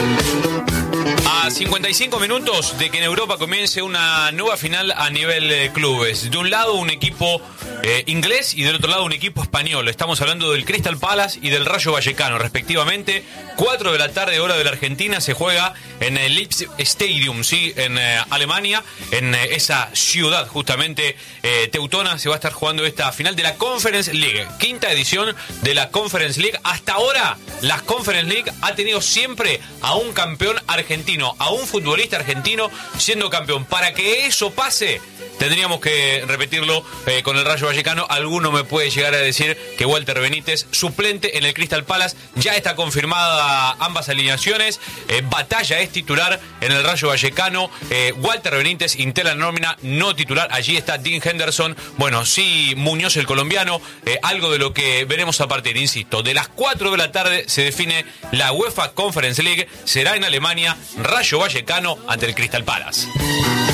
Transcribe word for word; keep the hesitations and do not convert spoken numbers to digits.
A cincuenta y cinco minutos de que en Europa comience una nueva final a nivel eh, clubes. De un lado un equipo eh, inglés y del otro lado un equipo español. Estamos hablando del Crystal Palace y del Rayo Vallecano, respectivamente. cuatro de la tarde, hora de la Argentina, se juega en el Leipzig Stadium, ¿sí? En eh, Alemania, en eh, esa ciudad justamente eh, teutona. Se va a estar jugando esta final de la Conference League, quinta edición de la Conference League. Hasta ahora, la Conference League ha tenido siempre a un campeón argentino, a un futbolista argentino siendo campeón. Para que eso pase, tendríamos que repetirlo eh, con el Rayo Vallecano. Alguno me puede llegar a decir que Walter Benítez, suplente en el Crystal Palace, ya está confirmada ambas alineaciones. Eh, Batalla es titular en el Rayo Vallecano. Eh, Walter Benítez integra la nómina no titular. Allí está Dean Henderson. Bueno, sí, Muñoz el colombiano. Eh, algo de lo que veremos a partir, insisto, de las cuatro de la tarde se define la UEFA Conference League. Será en Alemania, Rayo Vallecano ante el Crystal Palace.